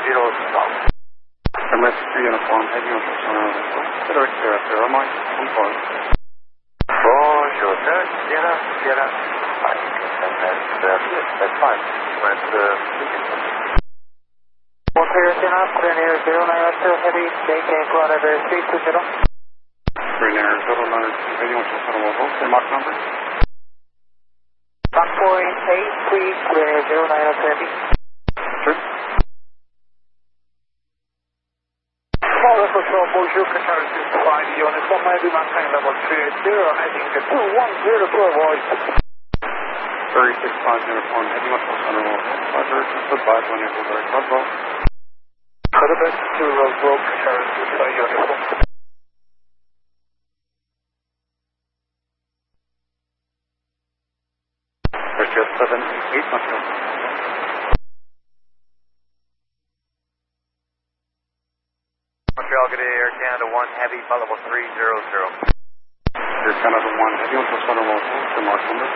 South. MS3 uniform, heading on to Center Sierra Sierra, Mike, confirm. Bonjour, sir. Sierra. Fine. That's fine. But, Sierra, clear near 090 heavy, JK Florida 320. Clear near 090, heading on to Center Mach number? Mach 483, clear near 090 heavy. Sure. Control, bonjour, Qatar 65 units, 1 might be maintain level 30, heading to 210 to avoid. 36-5 uniform, heading on to Center Roger, just advise when you're very comfortable. Quebec to Rosewood, Qatar 65 uniform. There's just 788, not sure. Montreal, good day, Air Canada 1 Heavy, flight level 300. Air Canada 1 Heavy on to Center to Mach number?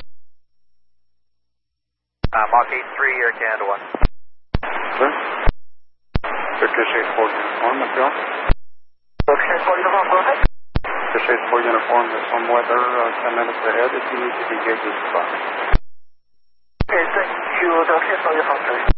Mach 83, Air Canada 1. Sir? Turkish 84 uniform, Montreal? Turkish 84 uniform, go ahead. Turkish 84 uniform, there's some weather 10 minutes ahead if you need to be gauges fine. Okay, thank you, Turkish 84 uniform,